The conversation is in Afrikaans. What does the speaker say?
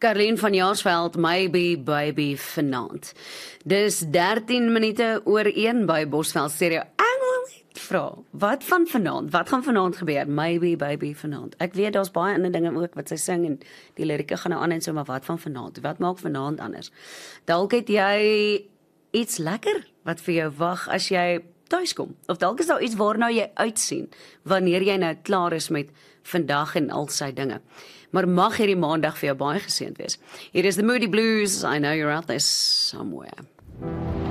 Karlien van Jaarsveld, Maybe Baby vanaand. Dis 13 minute oor 1 by Bosveld Stereo. Ek wil net vra, wat van vanaand? Wat gaan vanaand gebeur? Maybe Baby vanaand. Ek weet daar's baie ander dinge ook wat sy sing en die lirieke gaan nou aan en so, maar wat van vanaand? Wat maak vanaand anders? Dalk het jy iets lekker wat vir jou wag as jy tuis kom. Of dalk is daar iets waarna jy uitsien wanneer jy nou klaar is met vandag en al sy dinge. Maar mag hierdie maandag vir jou baie geseënd wees. Hier is the Moody Blues. I know you're out there somewhere.